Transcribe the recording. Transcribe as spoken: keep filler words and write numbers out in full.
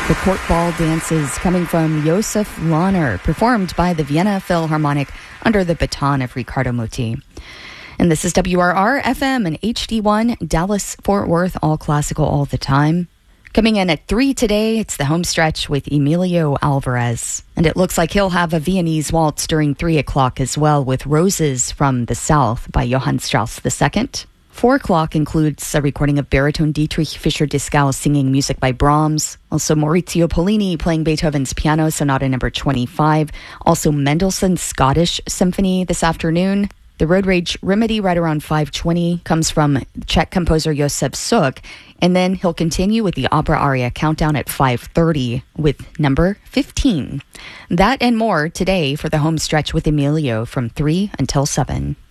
The Court Ball Dances, coming from Josef Lahner, performed by the Vienna Philharmonic under the baton of Riccardo Muti. And this is W R R F M and H D one, Dallas, Fort Worth, all classical all the time. Coming in at three today, it's the home stretch with Emilio Alvarez. And it looks like he'll have a Viennese waltz during three o'clock as well, with Roses from the South by Johann Strauss the Second. four o'clock includes a recording of baritone Dietrich Fischer-Dieskau singing music by Brahms. Also Maurizio Pollini playing Beethoven's Piano Sonata number twenty-five. Also Mendelssohn's Scottish Symphony this afternoon. The Road Rage Remedy right around five twenty comes from Czech composer Josef Suk. And then he'll continue with the opera aria countdown at five thirty with number fifteen. That and more today for the home stretch with Emilio from three until seven.